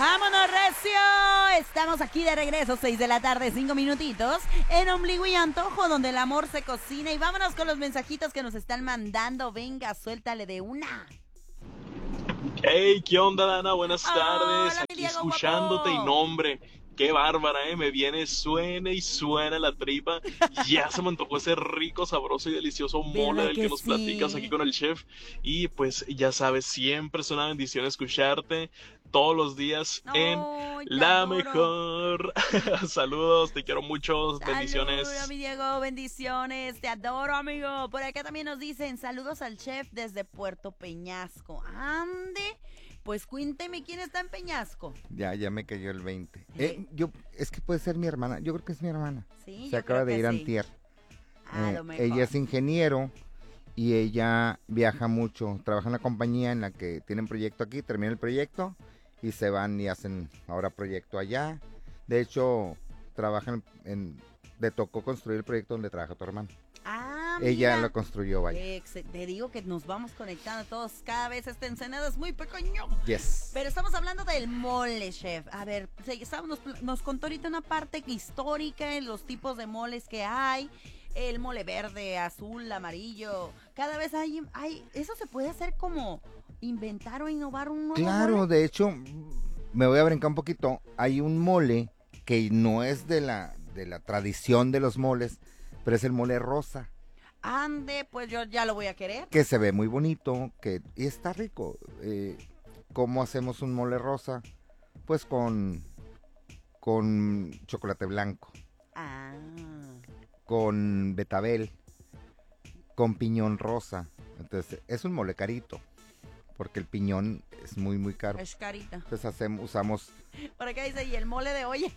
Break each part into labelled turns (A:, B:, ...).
A: ¡Vámonos, recio! Estamos aquí de regreso, 6 de la tarde, 5 minutitos, en Ombligo y Antojo, donde el amor se cocina. Y vámonos con los mensajitos que nos están mandando. Venga, suéltale de una.
B: Hey, ¿qué onda, Dana? Buenas tardes.
A: Hola, mi
B: Aquí
A: Diego
B: escuchándote y
A: guapo.
B: no, hombre, qué bárbara, ¿eh? Me viene, suena y suena la tripa. Ya se me antojó ese rico, sabroso y delicioso mole
A: ¿Verdad
B: del que
A: que
B: nos platicas aquí
A: sí?
B: con el chef. Y pues ya sabes, siempre es una bendición escucharte todos los días en
A: ¡Ay, te
B: La
A: adoro!
B: Mejor. Saludos, te quiero mucho,
A: Saludos,
B: bendiciones.
A: mi Diego, bendiciones, te adoro, amigo. Por acá también nos dicen saludos al chef desde Puerto Peñasco. Ande, pues cuénteme quién está en Peñasco.
C: Ya me cayó el 20.
A: Sí.
C: Es que puede ser mi hermana, yo creo que es mi hermana.
A: Sí,
C: Se
A: yo
C: acaba
A: creo
C: de
A: que
C: ir
A: sí.
C: antier.
A: A lo mejor.
C: Ella es ingeniero y ella viaja mucho, trabaja en la compañía en la que tienen proyecto aquí, termina el proyecto y se van y hacen ahora proyecto allá. De hecho, trabajan le tocó construir el proyecto donde trabaja tu hermano.
A: Ah,
C: Ella
A: mira.
C: lo construyó, vaya.
A: Te digo que nos vamos conectando todos. Cada vez este Ensenada es muy pequeño.
C: Yes.
A: Pero estamos hablando del mole, chef. A ver, nos contó ahorita una parte histórica en los tipos de moles que hay. El mole verde, azul, amarillo. Cada vez hay eso se puede hacer como inventar o innovar un nuevo
C: Claro,
A: mole.
C: de hecho, me voy a brincar un poquito. Hay un mole que no es de la tradición de los moles, pero es el mole rosa,
A: Ande, pues yo ya lo voy a querer.
C: que se ve muy bonito, y está rico. ¿Cómo hacemos un mole rosa? Pues con chocolate blanco,
A: Ah.
C: con betabel, con piñón rosa. Entonces, es un mole carito, porque el piñón es muy, muy caro.
A: Es carita.
C: Entonces usamos
A: Por acá dice, ¿y el mole de olla?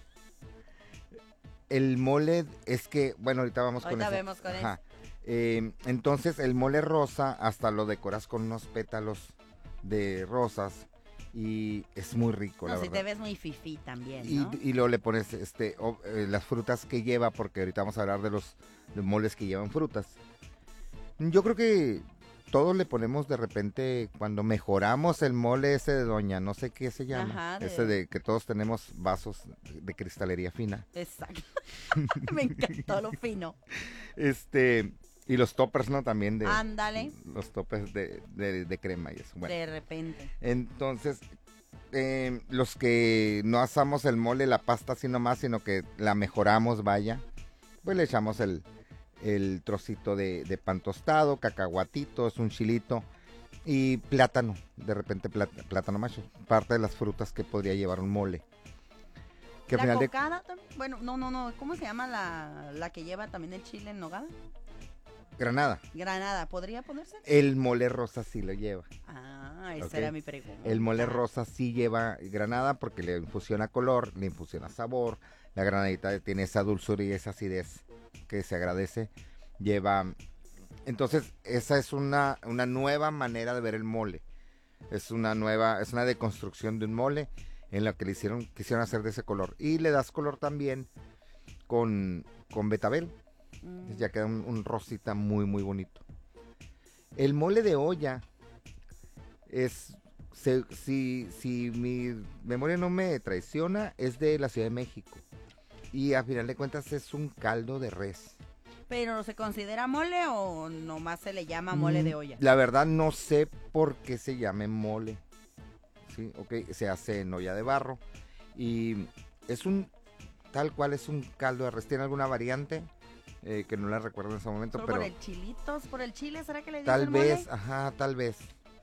C: el mole, es que, bueno, ahorita vamos con
A: Ahorita
C: eso.
A: vemos con
C: Ajá. Entonces, el mole rosa, hasta lo decoras con unos pétalos de rosas y es muy rico,
A: No,
C: la
A: si
C: verdad.
A: te ves muy fifí también, ¿no?
C: Y luego le pones las frutas que lleva, porque ahorita vamos a hablar de los moles que llevan frutas. Yo creo que todos le ponemos de repente, cuando mejoramos el mole ese de doña, no sé qué se llama,
A: Ajá,
C: ese de que todos tenemos vasos de cristalería fina.
A: Exacto. Me encantó lo fino.
C: Y los toppers, ¿no? También de
A: Ándale.
C: los toppers de crema y eso. Bueno,
A: De repente.
C: entonces, los que no asamos el mole, la pasta así nomás, sino que la mejoramos, vaya, pues le echamos el trocito de pan tostado, cacahuatitos, un chilito y plátano, de repente plátano macho, parte de las frutas que podría llevar un mole. Que al
A: ¿La
C: final
A: cocada también? Bueno, no. ¿Cómo se llama la que lleva también el chile en nogada?
C: Granada.
A: Granada. ¿Podría ponerse?
C: El mole rosa sí lo lleva.
A: Ah, esa
C: Ok.
A: era mi pregunta.
C: El mole rosa sí lleva granada porque le infusiona color, le infusiona sabor. La granadita tiene esa dulzura y esa acidez que se agradece. Entonces, esa es una nueva manera de ver el mole. Es una deconstrucción de un mole en la que quisieron hacer de ese color. Y le das color también con betabel. Ya queda un rosita muy, muy bonito. El mole de olla si mi memoria no me traiciona, es de la Ciudad de México. Y a final de cuentas es un caldo de res.
A: ¿Pero se considera mole o nomás se le llama mole de olla?
C: La verdad no sé por qué se llame mole. Sí, ok, se hace en olla de barro. Y tal cual es un caldo de res. ¿Tiene alguna variante? Que no la recuerdo en ese momento,
A: ¿Solo
C: pero
A: por el chilitos, por el chile, será que le
C: tal
A: dicen
C: vez,
A: mole?
C: ajá, tal vez.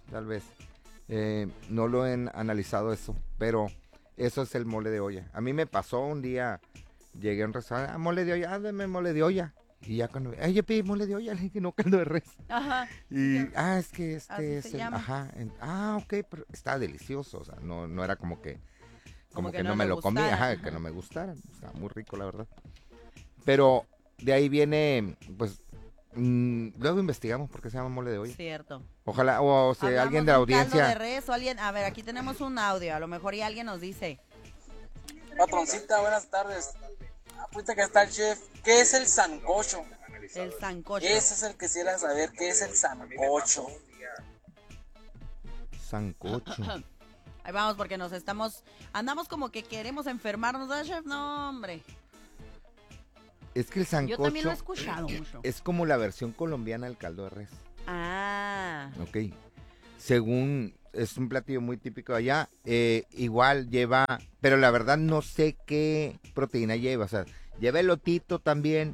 C: No lo he analizado eso, pero eso es el mole de olla. A mí me pasó un día, llegué a un restaurante, mole de olla, dame mole de olla. Y ya cuando, yo pedí mole de olla, le dije, no, caldo de res.
A: Ajá.
C: Y, es que
A: Así
C: es
A: se llama.
C: ok, pero está delicioso, o sea, no era como que
A: que
C: no
A: no
C: me
A: le
C: lo comí,
A: gustara,
C: que
A: ajá.
C: no me gustara, está muy rico, la verdad. Pero de ahí viene, pues, luego investigamos por qué se llama mole de olla.
A: Cierto.
C: Ojalá, o si
A: Hablamos
C: alguien de la
A: un caldo
C: audiencia.
A: de res o alguien, a ver, aquí tenemos un audio, a lo mejor y alguien nos dice.
D: Patroncita, buenas tardes. Ahorita que está el chef, ¿qué es el sancocho?
A: El sancocho.
D: Ese es el que quisiera saber, ¿qué es el sancocho?
C: Sancocho.
A: Ahí vamos, porque andamos como que queremos enfermarnos, ¿verdad, chef? No, hombre.
C: Es que el sancocho
A: Yo también lo he escuchado mucho.
C: es como la versión colombiana del caldo de res.
A: Ah.
C: Ok. Según, es un platillo muy típico de allá. Igual lleva, pero la verdad no sé qué proteína lleva. O sea, lleva elotito también.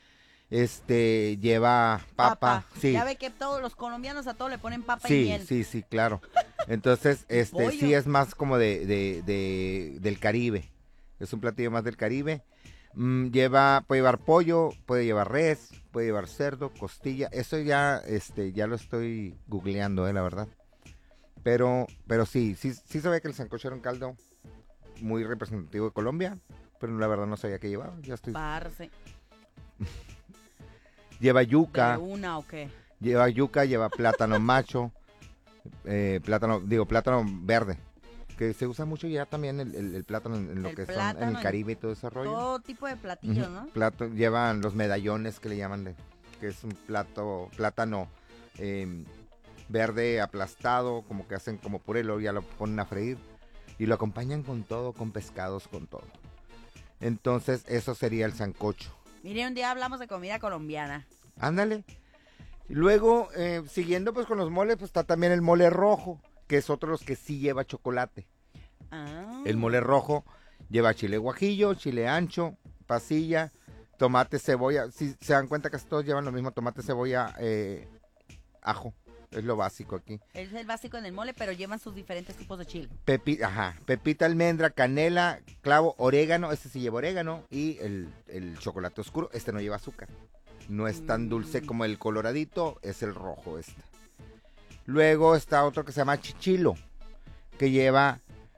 C: Lleva papa. Sí.
A: Ya ve que todos los colombianos a todo le ponen papa y
C: Sí,
A: miel.
C: sí, claro. Entonces,
A: Pollo.
C: sí es más como del Caribe. Es un platillo más del Caribe. Puede llevar pollo, puede llevar res, puede llevar cerdo, costilla. Eso ya lo estoy googleando, la verdad. Pero sí sabía que el sancocho era un caldo muy representativo de Colombia, pero la verdad no sabía qué llevaba. Ya estoy.
A: Parce.
C: Lleva yuca.
A: ¿De una o qué?
C: Lleva yuca, lleva plátano macho, plátano verde, que se usa mucho ya también el plátano en lo
A: El
C: que son
A: plátano
C: en el Caribe y todo ese rollo.
A: Todo tipo de platillos, ¿no?
C: Llevan los medallones que le llaman, que es un plátano verde aplastado, como que hacen como puré, luego ya lo ponen a freír y lo acompañan con todo, con pescados, con todo. Entonces eso sería el sancocho.
A: Mire, un día hablamos de comida colombiana.
C: Ándale. Y luego, siguiendo pues con los moles, pues está también el mole rojo, que es otro de los que sí lleva chocolate.
A: Ah.
C: El mole rojo lleva chile guajillo, chile ancho, pasilla, tomate, cebolla. Si se dan cuenta, casi todos llevan lo mismo: tomate, cebolla, ajo. Es lo básico aquí.
A: Es el básico en el mole, pero llevan sus diferentes tipos de chile.
C: Pepita, almendra, canela, clavo, orégano. Este sí lleva orégano. Y el chocolate oscuro. Este no lleva azúcar. No es tan dulce como el coloradito. Es el rojo este. Luego está otro que se llama chichilo, que lleva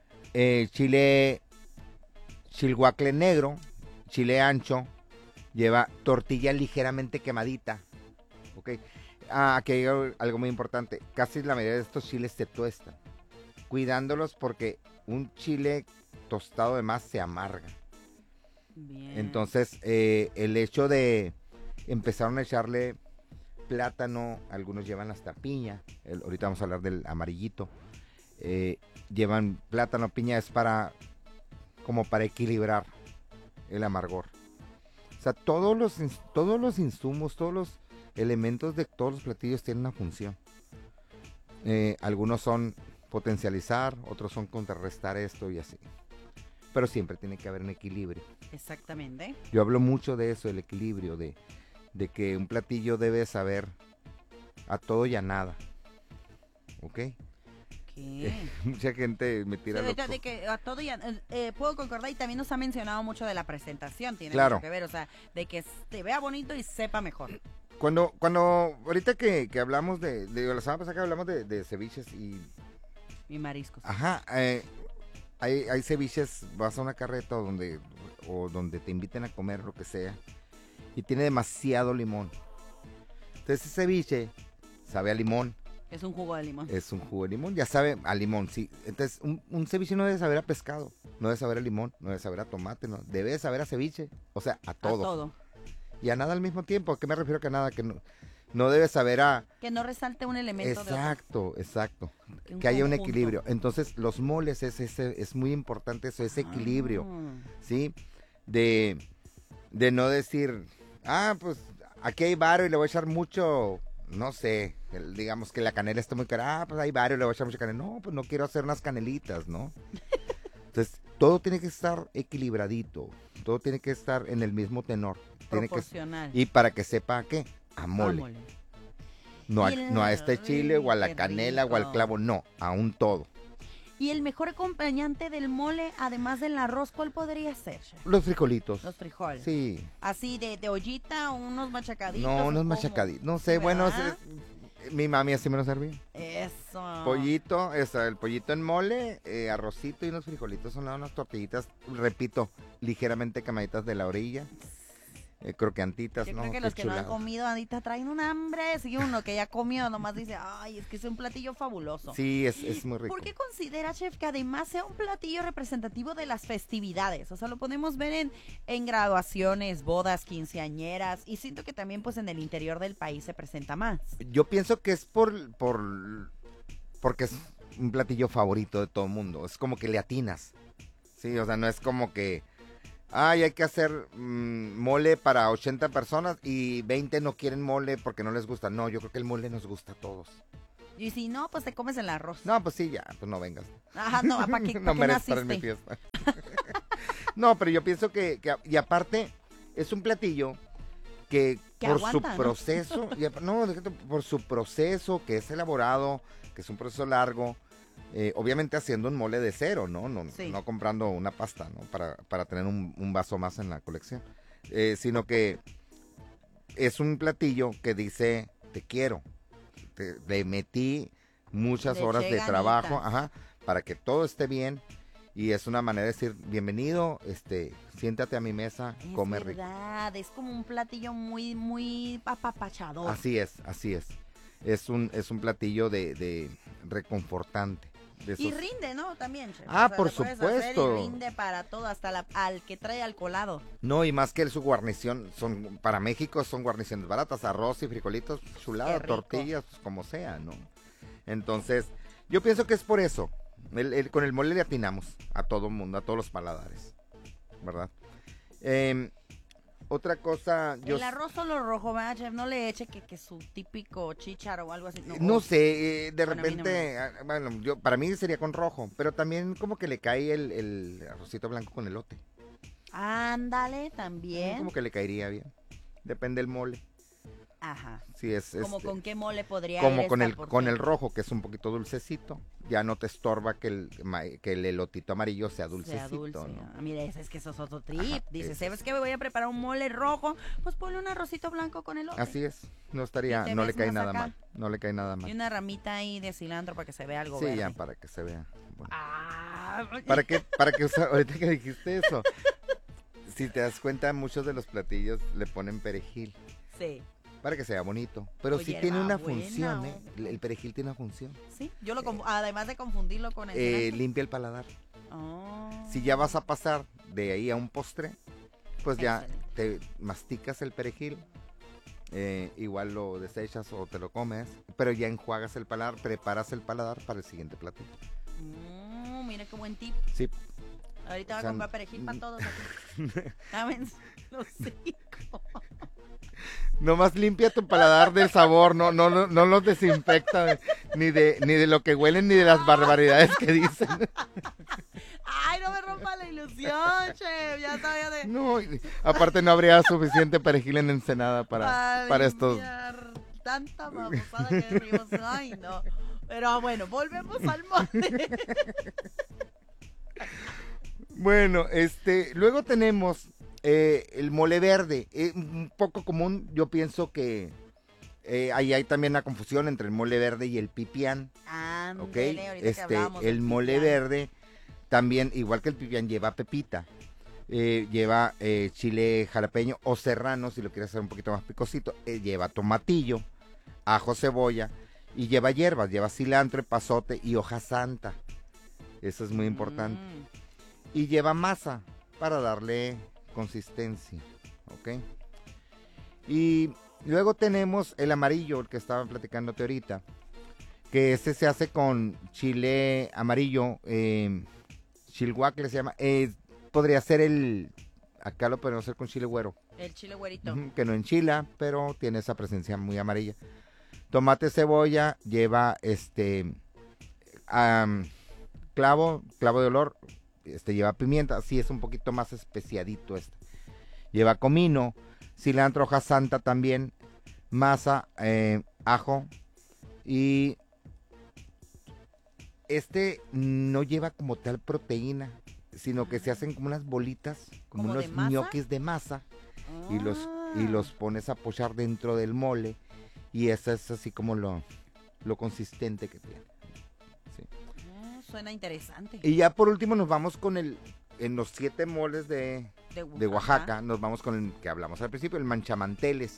C: chilguacle negro, chile ancho. Lleva tortilla ligeramente quemadita. Ok. Aquí hay algo muy importante. Casi la mayoría de estos chiles se tuestan, cuidándolos porque un chile tostado de más se amarga.
A: Bien.
C: Entonces, el hecho de empezaron a echarle plátano, algunos llevan hasta piña. Ahorita vamos a hablar del amarillito. Llevan plátano, piña, es como para equilibrar el amargor. O sea, todos los insumos, todos los elementos de todos los platillos tienen una función. Algunos son potencializar, otros son contrarrestar esto y así. Pero siempre tiene que haber un equilibrio.
A: Exactamente.
C: Yo hablo mucho de eso, el equilibrio, de que un platillo debe saber a todo y a nada. ¿Ok?
A: ¿Qué?
C: Mucha gente me tira
A: Sí,
C: loco.
A: de que a todo ya puedo concordar, y también nos ha mencionado mucho de la presentación, tiene
C: Claro.
A: mucho que ver, o sea, de que se vea bonito y sepa mejor.
C: Cuando ahorita que hablamos de la semana pasada que hablamos de ceviches
A: Y mariscos.
C: ajá, hay ceviches, vas a una carreta donde te inviten a comer lo que sea y tiene demasiado limón. Entonces ese ceviche sabe a limón,
A: Es un jugo de limón.
C: es un jugo de limón, ya sabe a limón, sí. Entonces un ceviche no debe saber a pescado, no debe saber a limón, no debe saber a tomate, no, debe saber a ceviche, o sea, a todo.
A: A todo.
C: Y a nada al mismo tiempo. ¿A qué me refiero que a nada? Que no debe saber a...
A: Que no resalte un elemento
C: Exacto.
A: Un
C: Que haya un
A: conjunto.
C: equilibrio. Entonces, los moles es muy importante eso, ese equilibrio, ¿sí? De no decir, pues aquí hay varo y le voy a echar mucho, no sé, digamos que la canela está muy cara, pues hay varo y le voy a echar mucha canela. No, pues no quiero hacer unas canelitas, ¿no? Entonces, todo tiene que estar equilibradito, todo tiene que estar en el mismo tenor.
A: Proporcional.
C: Y para que sepa a qué, a mole.
A: Mole.
C: No
A: Y
C: a este chile o a la
A: qué
C: canela o al
A: rico.
C: clavo, no, a un todo.
A: Y el mejor acompañante del mole, además del arroz, ¿cuál podría ser, chef?
C: Los frijolitos.
A: Los frijoles.
C: Sí.
A: Así de ollita, unos machacaditos.
C: No,
A: ¿o
C: unos
A: cómo?
C: machacaditos. No sé, bueno,
A: ¿Verdad?
C: mi mami así me lo servía.
A: Eso.
C: Pollito, el pollito en mole, arrocito y unos frijolitos. Son unas tortillitas, repito, ligeramente quemaditas de la orilla. Crocantitas,
A: Yo
C: ¿no?
A: creo que
C: Qué
A: los que no han
C: chulada.
A: comido ahorita traen un hambre. Si uno que ya comió nomás dice, ay, es que es un platillo fabuloso.
C: Sí, es muy rico.
A: ¿Por qué considera, chef, que además sea un platillo representativo de las festividades? O sea, lo podemos ver en graduaciones, bodas, quinceañeras, y siento que también pues en el interior del país se presenta más.
C: Yo pienso que es porque es un platillo favorito de todo el mundo. Es como que le atinas. Sí, o sea, no es como que, hay que hacer mole para 80 personas y 20 no quieren mole porque no les gusta. No, yo creo que el mole nos gusta a todos.
A: Y si no, pues te comes el arroz.
C: No, pues sí, ya, pues no vengas.
A: Ajá, no, ¿para qué,
C: No mereces estar en mi
A: naciste?
C: fiesta. No, pero yo pienso y aparte, es un platillo que
A: Que
C: por
A: aguanta,
C: su
A: ¿no?
C: proceso, por su proceso, que es elaborado, que es un proceso largo, obviamente haciendo un mole de cero, ¿no? No,
A: Sí.
C: no comprando una pasta, ¿no? Para tener un vaso más en la colección. Sino que es un platillo que dice, te quiero. Le metí muchas
A: Le
C: horas
A: eché
C: de trabajo,
A: ganitas.
C: para que todo esté bien. Y es una manera de decir, bienvenido, siéntate a mi mesa, come
A: Es
C: rico.
A: verdad, es como un platillo muy, muy apapachador.
C: Así es. Es un platillo de reconfortante. De
A: Y
C: esos-
A: rinde, ¿no? También, chef.
C: Ah, por
A: lo puedes hacer
C: supuesto.
A: Y rinde para todo, hasta al que trae al colado.
C: No, y más que su guarnición, para México son guarniciones baratas, arroz y frijolitos, chulada,
A: Qué rico.
C: tortillas, pues, como sea, ¿no? Entonces, yo pienso que es por eso. Con el mole le atinamos a todo el mundo, a todos los paladares, ¿verdad? Otra cosa,
A: El arroz solo rojo, ¿verdad, chef? No le eche que su típico chícharo o algo así.
C: no sé, de
A: Bueno, a mí no me
C: repente, bueno, para mí sería con rojo, pero también como que le cae el arrocito blanco con elote.
A: Ándale, también.
C: Como que le caería bien. Depende del mole.
A: Ajá.
C: Sí, es
A: Como con qué mole podría
C: como
A: ir
C: con
A: esta
C: con el
A: porción?
C: rojo, que es un poquito dulcecito. Ya no te estorba que el elotito amarillo sea
A: Sea
C: dulcecito,
A: dulce.
C: ¿no?
A: Ah, mira, es que eso es otro trip.
C: Ajá,
A: Dice,
C: es-
A: ¿sabes qué? Me voy a preparar un mole rojo. Pues ponle un arrocito blanco con elote.
C: Así es. No
A: Y
C: estaría,
A: te
C: no le
A: ves
C: cae
A: más
C: nada
A: acá.
C: mal. No le cae nada
A: Y
C: mal.
A: una ramita ahí de cilantro para que se vea algo
C: Sí,
A: verde.
C: ya, para que se vea. Bueno.
A: Ah,
C: Para que ahorita que dijiste eso, si te das cuenta, muchos de los platillos le ponen perejil.
A: sí,
C: Para que sea bonito. Pero
A: O
C: sí tiene una
A: hierbabuena,
C: función,
A: o-
C: El perejil tiene una función.
A: sí. Yo además de confundirlo con el cilantro.
C: Limpia el paladar.
A: Oh.
C: Si ya vas a pasar de ahí a un postre, pues ya
A: Excelente.
C: te masticas el perejil, igual lo desechas o te lo comes, pero ya enjuagas el paladar, preparas el paladar para el siguiente platillo.
A: Mira qué buen tip.
C: Sí,
A: Ahorita voy
C: O
A: a
C: sea,
A: comprar perejil para todos aquí. Dame los cinco.
C: nomás limpia tu paladar del sabor, no los desinfecta ni de lo que huelen ni de las barbaridades que dicen.
A: Ay, no me rompa la ilusión, chef. Ya sabía de...
C: No, aparte no habría suficiente perejil en Ensenada para estos.
A: limpiar tanta babosada que decimos. Ay, no. Pero bueno, volvemos al mole.
C: Bueno, luego tenemos el mole verde, un poco común. Yo pienso que ahí hay también una confusión entre el mole verde y el pipián, ¿ok?
A: Ándele, ahorita que hablábamos
C: El
A: del
C: mole
A: pipián.
C: verde también, igual que el pipián, lleva pepita, lleva chile jalapeño o serrano, si lo quieres hacer un poquito más picosito, lleva tomatillo, ajo, cebolla y lleva hierbas, lleva cilantro, epazote y hoja santa. Eso es muy importante. Y lleva masa para darle consistencia, ¿ok? Y luego tenemos el amarillo, el que estaba platicándote ahorita, que ese se hace con chile amarillo, chilhuacle se llama, podría ser acá lo podemos hacer con chile güero,
A: El chile güerito.
C: que no enchila, pero tiene esa presencia muy amarilla. Tomate, cebolla, lleva clavo de olor, lleva pimienta, sí es un poquito más especiadito Lleva comino, cilantro, hoja santa también, masa, ajo y no lleva como tal proteína, sino que se hacen como unas bolitas, como
A: ¿Como de
C: unos
A: masa?
C: ñoquis de masa y
A: Ah.
C: los pones a pochar dentro del mole y eso es así como lo consistente que tiene. Sí.
A: Suena interesante.
C: Y ya por último nos vamos en los 7 moles de Oaxaca, nos vamos con el que hablamos al principio, el manchamanteles.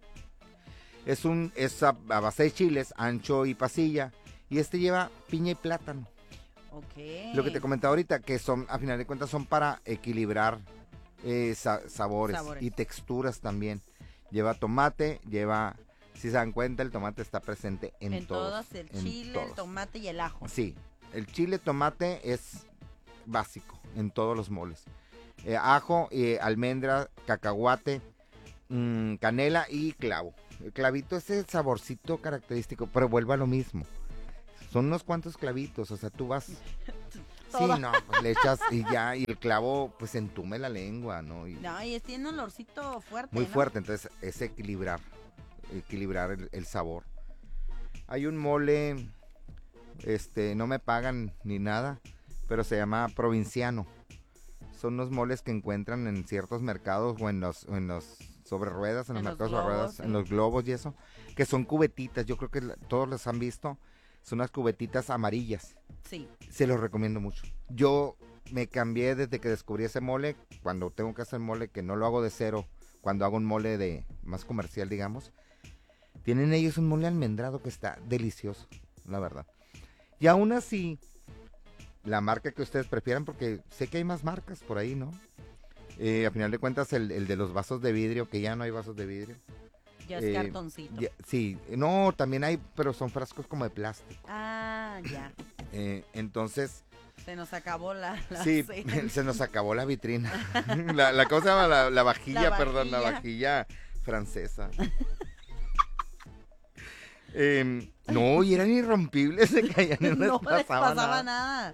C: Es a base de chiles, ancho y pasilla, y lleva piña y plátano.
A: Ok.
C: Lo que te comentaba ahorita, que son, a final de cuentas, son para equilibrar sabores
A: Sabores.
C: y texturas también. Lleva tomate, lleva Si se dan cuenta, el tomate está presente en todos.
A: El
C: en
A: chile,
C: todos.
A: el tomate y el ajo.
C: Sí, el chile, tomate es básico en todos los moles. Ajo, almendra, cacahuate, canela y clavo. El clavito es el saborcito característico, pero vuelve a lo mismo. Son unos cuantos clavitos, o sea, tú vas...
A: Toda.
C: Sí, no, pues le echas y ya, y el clavo pues entume la lengua, ¿no? Y
A: No, y tiene un olorcito fuerte,
C: muy
A: ¿no?
C: fuerte, entonces es equilibrar el sabor. Hay un mole, no me pagan ni nada, pero se llama provinciano. Son unos moles que encuentran en ciertos mercados o en los sobre ruedas, en los mercados sobre ruedas,
A: sí.
C: en los globos y eso, que son cubetitas, yo creo que todos los han visto, son unas cubetitas amarillas.
A: Sí.
C: Se los recomiendo mucho. Yo me cambié desde que descubrí ese mole, cuando tengo que hacer mole, que no lo hago de cero, cuando hago un mole de más comercial, digamos. Tienen ellos un mole almendrado que está delicioso, la verdad. Y aún así, la marca que ustedes prefieran, porque sé que hay más marcas por ahí, ¿no? A final de cuentas, el de los vasos de vidrio, que ya no hay vasos de vidrio.
A: Ya es cartoncito.
C: Sí, no, también hay, pero son frascos como de plástico.
A: Ah, ya.
C: Entonces...
A: Se nos acabó la
C: Sí,
A: cena.
C: se nos acabó la vitrina. La cosa se llama la vajilla, perdón, la vajilla francesa. No, y eran irrompibles, se caían y no les pasaba
A: nada.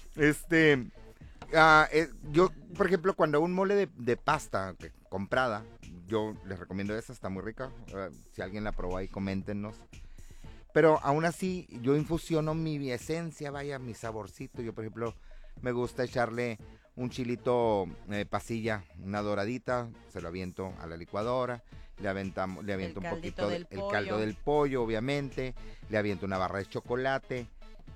C: Yo, por ejemplo, cuando hago un mole de pasta comprada, yo les recomiendo esa, está muy rica. Si alguien la probó ahí, coméntenos. Pero aún así, yo infusiono mi esencia, vaya, mi saborcito. Yo, por ejemplo, me gusta echarle un chilito pasilla, una doradita, se lo aviento a la licuadora, le aviento un poquito del caldo del pollo, obviamente, le aviento una barra de chocolate,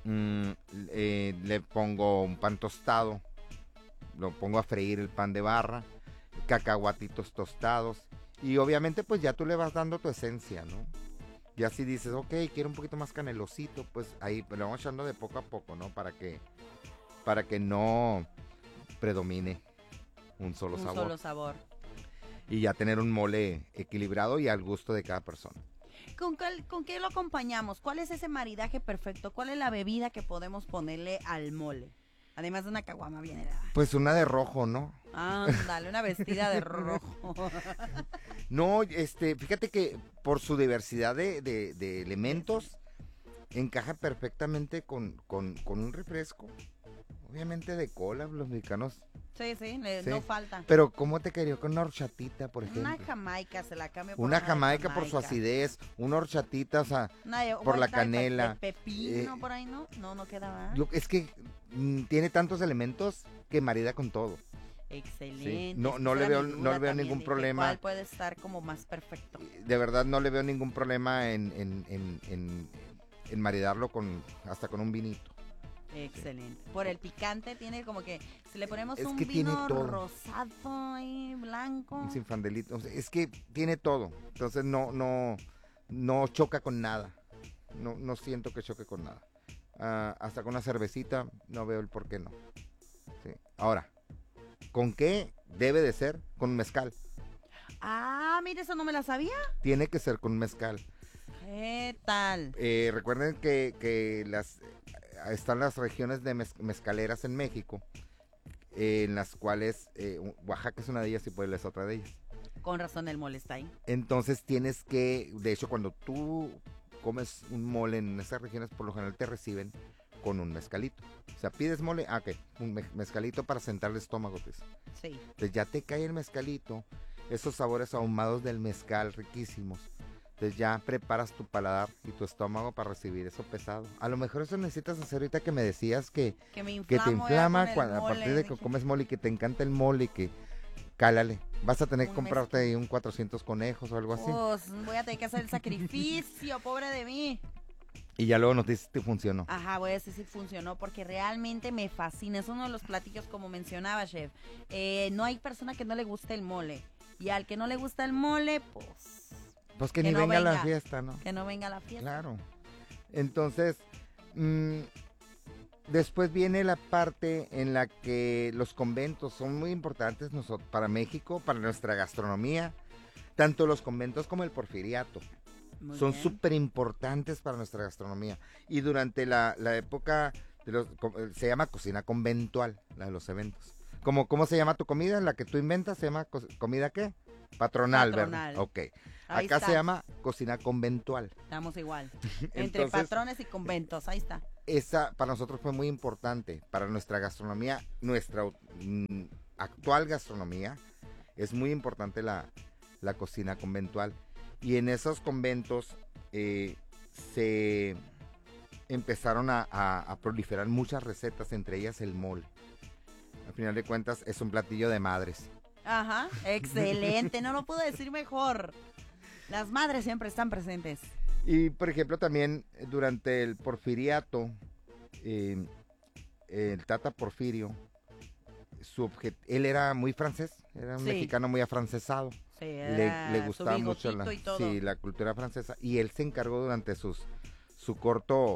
C: le pongo un pan tostado, lo pongo a freír el pan de barra, cacahuatitos tostados, y obviamente pues ya tú le vas dando tu esencia, ¿no? Ya si dices, ok, quiero un poquito más canelosito, pues ahí le vamos echando de poco a poco, ¿no? Para que no predomine un solo sabor. Y ya tener un mole equilibrado y al gusto de cada persona.
A: ¿Con qué lo acompañamos? ¿Cuál es ese maridaje perfecto? ¿Cuál es la bebida que podemos ponerle al mole? Además de una caguama bien helada.
C: Pues una de rojo, ¿no?
A: Dale, una vestida de rojo.
C: No, fíjate que por su diversidad de elementos, encaja perfectamente con un refresco. Obviamente de cola, los mexicanos.
A: Sí, no falta.
C: Pero ¿cómo te quería con una horchatita, por ejemplo?
A: Una jamaica, se la cambio por
C: una jamaica por su acidez, una horchatita, o sea, por la canela.
A: De pepino por ahí, ¿no? No queda mal.
C: Es que tiene tantos elementos que marida con todo.
A: Excelente.
C: Sí. No le veo ningún problema.
A: ¿Cuál puede estar como más perfecto?
C: De verdad no le veo ningún problema en maridarlo hasta con un vinito.
A: Excelente. Por el picante tiene como que si le ponemos
C: es
A: un
C: que
A: vino
C: tiene todo.
A: rosado y blanco.
C: Sin fandelito. Es que tiene todo. Entonces no choca con nada. No siento que choque con nada. Hasta con una cervecita no veo el por qué no. Sí. Ahora, ¿con qué debe de ser? Con mezcal.
A: Mire, eso no me la sabía.
C: Tiene que ser con mezcal.
A: ¿Qué tal?
C: Recuerden que están las regiones de mezcaleras en México, en las cuales Oaxaca es una de ellas y Puebla es otra de ellas.
A: Con razón el mole está ahí.
C: Entonces tienes que, de hecho, cuando tú comes un mole en esas regiones, por lo general te reciben con un mezcalito. O sea, pides mole, un mezcalito para sentar el estómago, pues.
A: Sí.
C: Entonces ya te cae el mezcalito, esos sabores ahumados del mezcal riquísimos. Entonces ya preparas tu paladar y tu estómago para recibir eso pesado. A lo mejor eso necesitas hacer ahorita que me decías que te inflama a partir de que comes mole y que te encanta el mole y que cálale. Vas a tener que comprarte ahí un 400 conejos o algo así.
A: Pues voy a tener que hacer el sacrificio, pobre de mí.
C: Y ya luego nos dices si funcionó.
A: Ajá, voy a decir si funcionó porque realmente me fascina. Es uno de los platillos como mencionaba, chef. No hay persona que no le guste el mole. Y al que no le gusta el mole,
C: pues que ni venga a la fiesta, ¿no?
A: Que no venga a la fiesta.
C: Claro. Entonces, después viene la parte en la que los conventos son muy importantes para México, para nuestra gastronomía, tanto los conventos como el porfiriato.
A: Muy
C: Son
A: bien.
C: súper importantes para nuestra gastronomía. Y durante la época, se llama cocina conventual, la de los eventos. ¿Cómo se llama tu comida? La que tú inventas, ¿se llama comida qué? Patronal,
A: Patronal.
C: ¿verdad? Ok.
A: Ahí
C: Acá
A: está.
C: se llama cocina conventual.
A: Estamos igual. Entre
C: Entonces,
A: patrones y conventos, ahí está.
C: esa para nosotros fue muy importante, para nuestra gastronomía, nuestra actual gastronomía, es muy importante la cocina conventual. Y en esos conventos se empezaron a proliferar muchas recetas, entre ellas el mole. Al final de cuentas es un platillo de madres.
A: Ajá, excelente, no lo puedo decir mejor. Las madres siempre están presentes.
C: Y por ejemplo también durante el porfiriato, el Tata Porfirio, él era muy francés, era un
A: Sí.
C: mexicano muy afrancesado.
A: Sí,
C: Le
A: era
C: gustaba
A: su
C: mucho
A: bigotito y todo.
C: la cultura francesa, y él se encargó durante su corto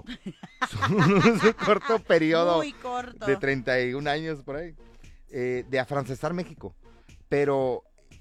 C: su corto periodo
A: Muy corto.
C: de 31 años por ahí, de afrancesar México, pero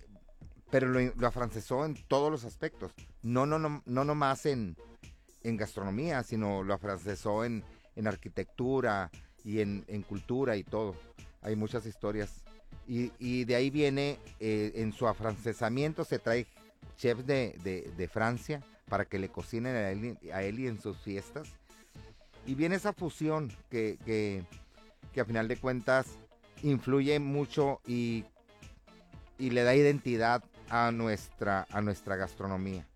C: lo afrancesó en todos los aspectos, no nomás en gastronomía, sino lo afrancesó en arquitectura y en cultura y todo. Hay muchas historias. Y de ahí viene, en su afrancesamiento se trae chefs de Francia para que le cocinen a él y en sus fiestas. Y viene esa fusión que a final de cuentas influye mucho y le da identidad a nuestra gastronomía.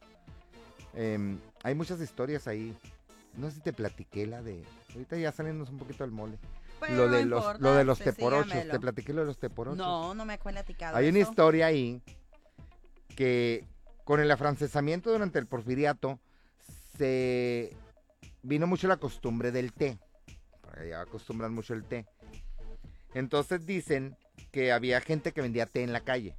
C: Hay muchas historias ahí. No sé si te platiqué ahorita ya saliéndonos un poquito del mole.
A: Pero
C: Lo
A: no
C: de
A: importa,
C: los
A: sí,
C: teporochos.
A: sígamelo.
C: Te platiqué lo de los teporochos.
A: No me he platicado
C: Hay una
A: eso.
C: historia ahí que con el afrancesamiento durante el porfiriato se vino mucho la costumbre del té. Por allá acostumbran mucho el té. Entonces dicen que había gente que vendía té en la calle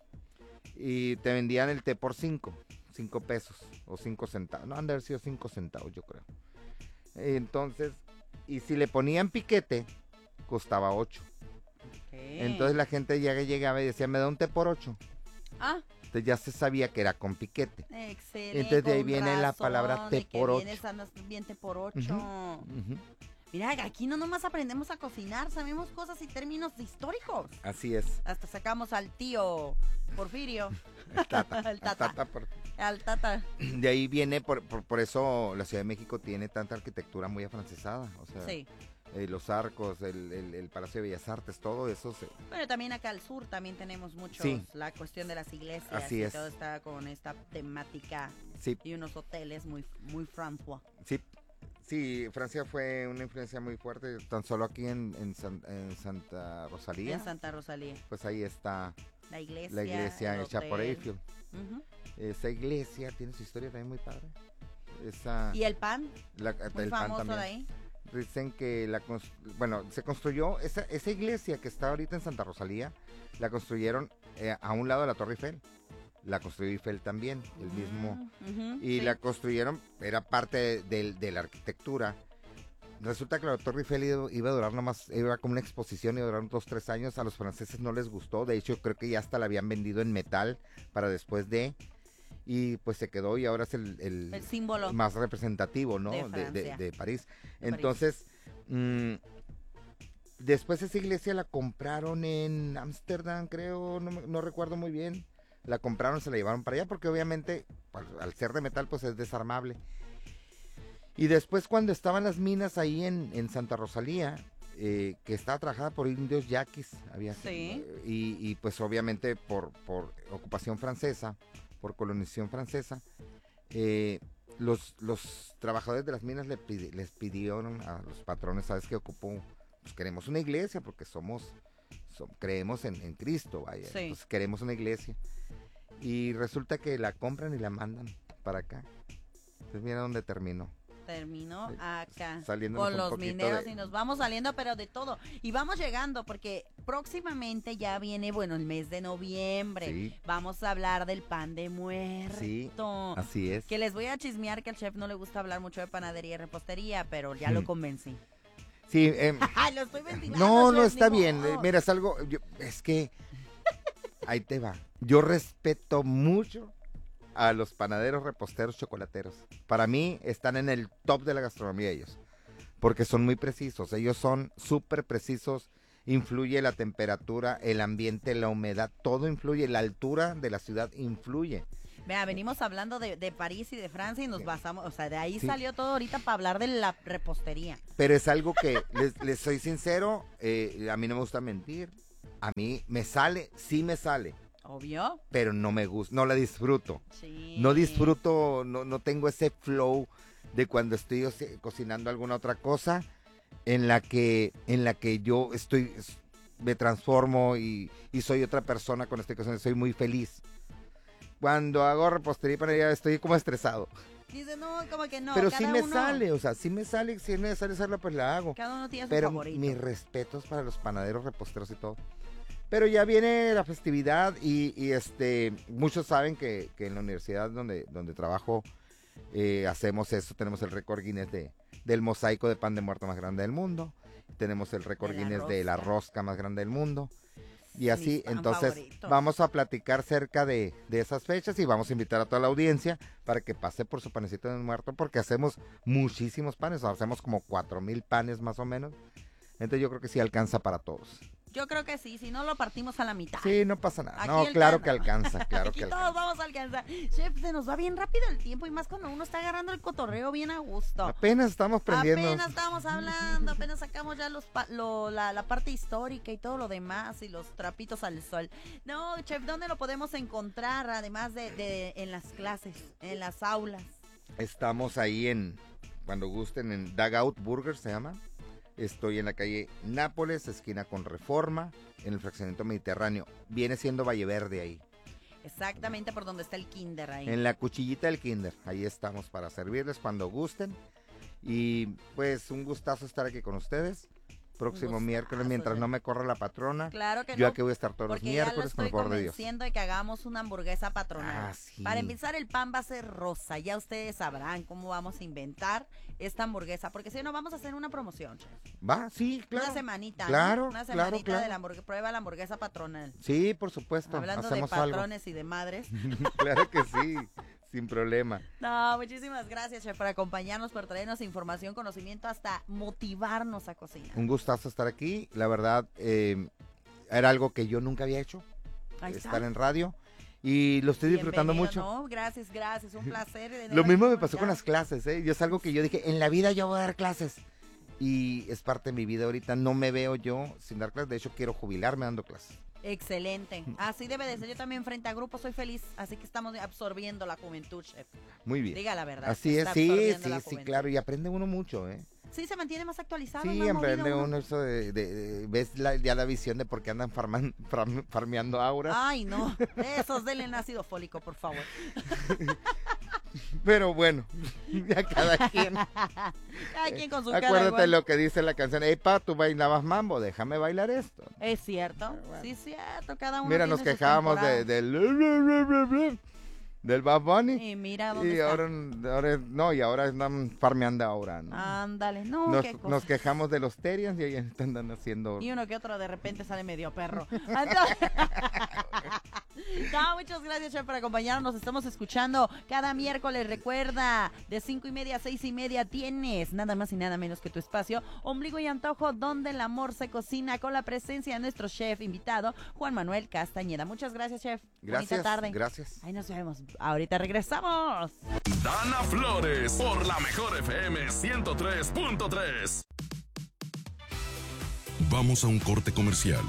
C: y te vendían el té por 5 pesos o 5 centavos. No, han de haber sido 5 centavos, yo creo. Entonces, y si le ponían piquete, costaba 8.
A: ¿Qué?
C: Entonces la gente llegaba y decía, me da un té por 8.
A: Ah,
C: Entonces ya se sabía que era con piquete.
A: excelente.
C: Entonces de ahí
A: con
C: viene la
A: razón,
C: palabra
A: de
C: té
A: que
C: por
A: vienes,
C: 8.
A: andas bien té por 8.
C: Ujú.
A: Mira, aquí no nomás aprendemos a cocinar, sabemos cosas y términos históricos.
C: Así es.
A: Hasta sacamos al tío Porfirio.
C: El Tata.
A: El Tata.
C: Por-
A: Al Tata.
C: De ahí viene, por eso la Ciudad de México tiene tanta arquitectura muy afrancesada. O sea,
A: Sí.
C: Los arcos, el Palacio de Bellas Artes, todo eso
A: Bueno, también acá al sur también tenemos muchos,
C: Sí.
A: la cuestión de las iglesias
C: Así
A: y
C: es.
A: todo está con esta temática
C: sí,
A: y unos hoteles muy François.
C: sí, Francia fue una influencia muy fuerte, tan solo aquí en Santa Rosalía,
A: En Santa Rosalía.
C: pues ahí está
A: La iglesia.
C: la iglesia
A: el
C: hecha por
A: hotel.
C: Eiffel.
A: Ujú.
C: Esa iglesia tiene su historia también muy padre. Esa,
A: Y el pan,
C: la,
A: muy
C: el pan
A: famoso
C: también.
A: de ahí.
C: Dicen que se construyó, esa iglesia que está ahorita en Santa Rosalía, la construyeron a un lado de la Torre Eiffel. La construyó Eiffel también, el mismo.
A: Ujú,
C: Y
A: sí.
C: la construyeron, era parte de la arquitectura. Resulta que la Torre Eiffel iba a durar nomás, iba como una exposición, iba a durar 2-3 años. A los franceses no les gustó, de hecho creo que ya hasta la habían vendido en metal para después de... Y pues se quedó y ahora es
A: El símbolo.
C: más representativo, ¿no?
A: de Francia.
C: De París.
A: De
C: Entonces, después esa iglesia la compraron en Ámsterdam, creo, no recuerdo muy bien. La compraron, se la llevaron para allá porque obviamente al ser de metal pues es desarmable. Y después cuando estaban las minas ahí en Santa Rosalía, que estaba trabajada por indios yaquis,
A: Sí.
C: y pues obviamente por ocupación francesa, por colonización francesa, los trabajadores de las minas les pidieron a los patrones, ¿sabes qué ocupó? Pues queremos una iglesia porque creemos en Cristo, vaya,
A: Sí.
C: pues queremos una iglesia. Y resulta que la compran y la mandan para acá. Entonces mira dónde terminó.
A: Terminó acá
C: Saliéndonos
A: con
C: un
A: los
C: poquito
A: mineros
C: de-
A: y nos vamos saliendo pero de todo y vamos llegando porque próximamente ya viene el mes de noviembre.
C: Sí.
A: Vamos a hablar del pan de muerto.
C: Sí, así es.
A: Que les voy a chismear que al chef no le gusta hablar mucho de panadería y repostería, pero ya lo convencí.
C: Sí,
A: Ay, lo estoy ventilando.
C: no,
A: chef,
C: está
A: ni
C: bien.
A: modo.
C: Mira, es algo, es que ahí te va. Yo respeto mucho a los panaderos, reposteros, chocolateros. Para mí están en el top de la gastronomía ellos, porque son muy precisos, ellos son súper precisos, influye la temperatura, el ambiente, la humedad, todo influye, la altura de la ciudad influye.
A: Vea, venimos hablando de París y de Francia y nos basamos, o sea, de ahí salió todo ahorita para hablar de la repostería.
C: Pero es algo que, les soy sincero, a mí no me gusta mentir, a mí me sale, sí me sale.
A: Obvio.
C: Pero no me gusta, no la disfruto.
A: Sí.
C: No disfruto, no tengo ese flow de cuando estoy cocinando alguna otra cosa en la que yo me transformo y soy otra persona con esta cosa, soy muy feliz. Cuando hago repostería y panadería estoy como estresado.
A: Dice, no, como que no.
C: Pero sí me sale, o sea, sí me sale, si es necesario hacerla, pues la hago.
A: Cada uno tiene su
C: Pero
A: favorito.
C: mis respetos para los panaderos, reposteros y todo. Pero ya viene la festividad y muchos saben que en la universidad donde trabajo hacemos eso, tenemos el récord Guinness del mosaico de pan de muerto más grande del mundo, tenemos el récord Guinness de la rosca más grande del mundo. Y así, entonces vamos a platicar cerca de esas fechas y vamos a invitar a toda la audiencia para que pase por su panecito de muerto, porque hacemos muchísimos panes, hacemos como 4,000 panes más o menos. Entonces yo creo que sí alcanza para todos.
A: Yo creo que sí, si no lo partimos a la mitad.
C: Sí, no pasa nada.
A: Aquí
C: no, claro que alcanza, claro
A: Aquí
C: que
A: todos
C: alcanza.
A: vamos a alcanzar. Chef, se nos va bien rápido el tiempo y más cuando uno está agarrando el cotorreo bien a gusto.
C: Apenas estamos prendiendo.
A: Apenas estamos hablando, apenas sacamos ya la parte histórica y todo lo demás y los trapitos al sol. No, Chef, ¿dónde lo podemos encontrar además de en las clases, en las aulas?
C: Estamos ahí cuando gusten, en Dugout Burger se llama. Estoy en la calle Nápoles, esquina con Reforma, en el fraccionamiento Mediterráneo. Viene siendo Valle Verde ahí.
A: Exactamente por donde está el kinder ahí.
C: En la cuchillita del kinder. Ahí estamos para servirles cuando gusten. Y pues un gustazo estar aquí con ustedes. Próximo miércoles, mientras no me corra la patrona.
A: Claro que
C: yo
A: no,
C: aquí voy a estar todos los miércoles con el favor de Dios.
A: Porque ya lo estoy convenciendo de que hagamos una hamburguesa patronal.
C: Sí.
A: Para empezar, el pan va a ser rosa. Ya ustedes sabrán cómo vamos a inventar esta hamburguesa. Porque si no, vamos a hacer una promoción, Chef.
C: Va, sí, claro.
A: Una semanita,
C: claro,
A: ¿no? Una semanita
C: claro.
A: de la prueba la hamburguesa patronal.
C: Sí, por supuesto.
A: Hablando
C: hacemos
A: de patrones y de madres.
C: Claro que sí, sin problema.
A: No, muchísimas gracias, Chef, por acompañarnos, por traernos información, conocimiento, hasta motivarnos a cocinar.
C: Un gustazo estar aquí. La verdad, era algo que yo nunca había hecho. Estar en radio. Y lo estoy disfrutando mucho.
A: No, gracias, un placer.
C: Lo mismo me pasó con las clases, Yo es algo que yo dije, en la vida yo voy a dar clases. Y es parte de mi vida ahorita. No me veo yo sin dar clases. De hecho, quiero jubilarme dando clases.
A: Excelente. Así debe de ser. Yo también frente a grupos soy feliz. Así que estamos absorbiendo la juventud, Chef.
C: Muy bien.
A: Diga la verdad.
C: Así es, sí, claro. Y aprende uno mucho,
A: Sí, se mantiene más actualizado.
C: Sí, aprende uno eso ves ya la visión de por qué andan farmeando auras.
A: Ay, no. Esos denle ácido fólico, por favor.
C: Pero bueno, ya cada quien.
A: Cada quien con su cara.
C: Acuérdate lo que dice la canción. Pa, tú bailabas mambo, déjame bailar esto.
A: Es cierto. Bueno. Sí, es cierto. Cada uno.
C: Mira, nos quejábamos del Bad Bunny.
A: Y mira dónde
C: y
A: está.
C: ahora están farmeando ahora, ¿no?
A: Ándale, no,
C: nos quejamos de los Terians y ahí están haciendo.
A: Y uno que otro de repente sale medio perro. No, muchas gracias, Chef, por acompañarnos. Nos estamos escuchando cada miércoles. Recuerda, de 5:30 a 6:30 tienes nada más y nada menos que tu espacio Ombligo y Antojo, donde el amor se cocina, con la presencia de nuestro chef invitado, Juan Manuel Castañeda. Muchas gracias, Chef.
C: Gracias.
A: Bonita tarde.
C: Gracias.
A: Ahí nos vemos. Ahorita regresamos.
E: Dana Flores por la mejor FM 103.3. Vamos a un corte comercial.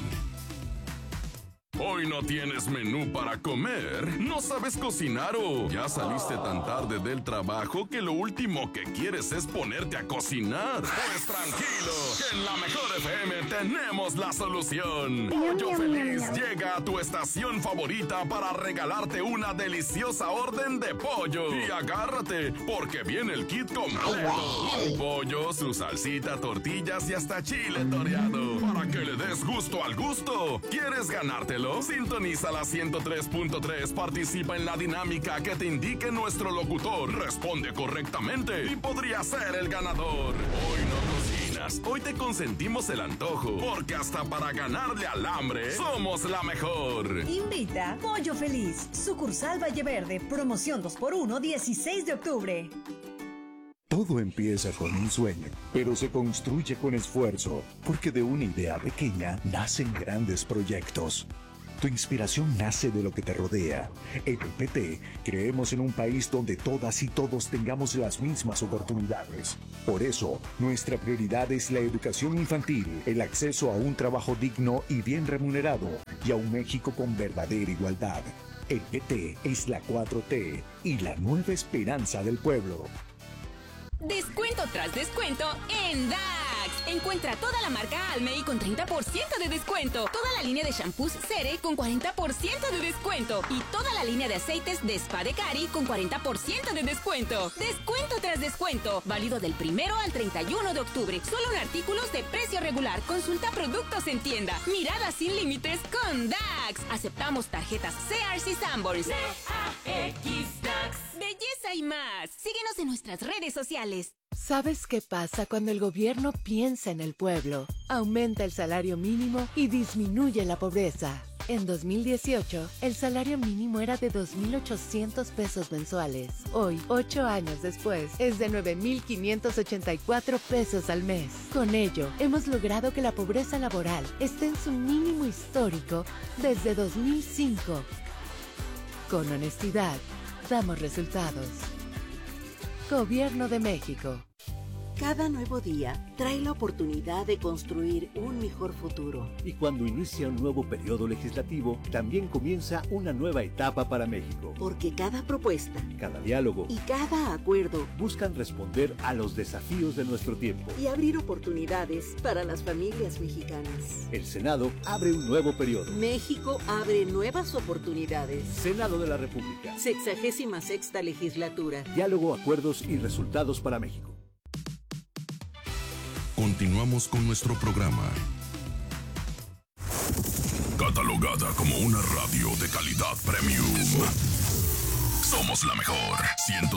E: Hoy no tienes menú para comer, no sabes cocinar o ya saliste tan tarde del trabajo que lo último que quieres es ponerte a cocinar. Pues tranquilo, que en la mejor FM tenemos la solución. Pollo Feliz llega a tu estación favorita para regalarte una deliciosa orden de pollo. Y agárrate, porque viene el kit completo. Pollo, su salsita, tortillas y hasta chile toreado. Para que le des gusto al gusto. ¿Quieres ganártelo? Sintoniza la 103.3, participa en la dinámica que te indique nuestro locutor, responde correctamente y podría ser el ganador. Hoy no más, hoy te consentimos el antojo, porque hasta para ganarle al hambre, somos la mejor.
F: Invita Pollo Feliz, sucursal Valle Verde, promoción 2x1, 16 de octubre.
G: Todo empieza con un sueño, pero se construye con esfuerzo, porque de una idea pequeña nacen grandes proyectos. Tu inspiración nace de lo que te rodea. En el PT creemos en un país donde todas y todos tengamos las mismas oportunidades. Por eso, nuestra prioridad es la educación infantil, el acceso a un trabajo digno y bien remunerado, y a un México con verdadera igualdad. El PT es la 4T y la nueva esperanza del pueblo.
H: Descuento tras descuento en DAX. Encuentra toda la marca Almey con 30% de descuento. Toda la línea de shampoos Cere con 40% de descuento. Y toda la línea de aceites de Spa de Cari con 40% de descuento. Descuento tras descuento. Válido del 1 al 31 de octubre. Solo en artículos de precio regular. Consulta productos en tienda. Mirada sin límites con DAX. Aceptamos tarjetas Sears y Sanborns. DAX DAX. Belleza y más. Síguenos en nuestras redes sociales.
I: ¿Sabes qué pasa cuando el gobierno piensa en el pueblo? Aumenta el salario mínimo y disminuye la pobreza. En 2018, el salario mínimo era de 2.800 pesos mensuales. Hoy, 8 años después, es de 9.584 pesos al mes. Con ello, hemos logrado que la pobreza laboral esté en su mínimo histórico desde 2005. Con honestidad, damos resultados. Gobierno de México.
J: Cada nuevo día trae la oportunidad de construir un mejor futuro.
K: Y cuando inicia un nuevo periodo legislativo, también comienza una nueva etapa para México.
J: Porque cada propuesta,
K: cada diálogo
J: y cada acuerdo
K: buscan responder a los desafíos de nuestro tiempo
J: y abrir oportunidades para las familias mexicanas.
K: El Senado abre un nuevo periodo.
J: México abre nuevas oportunidades.
K: Senado de la República.
J: 66ª legislatura.
K: Diálogo, acuerdos y resultados para México.
E: Continuamos con nuestro programa. Catalogada como una radio de calidad premium. Somos la mejor.